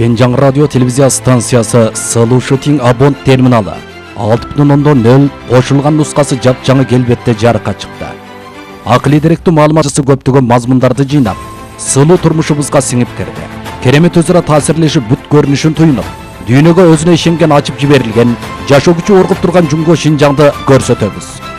Şenjan Radyo Televizya Stansiyası Solution Abon terminali 6.0 qo'shilgan nusxasi jap-жаңы kelbetde жарыққа chiqdi. Aqli direktli ma'lumotchisi көптөгөн mazmunlarni жыйнап, сылуу turmushubuzga singib kirdi. Keremet özüra ta'sirleshib but ko'rinishini tuyunib, dünyага өзүнө ишенген açıp jiberilgen, жашоогучу оргуп турган Жумго Шинжаңды көрсөтөбүз.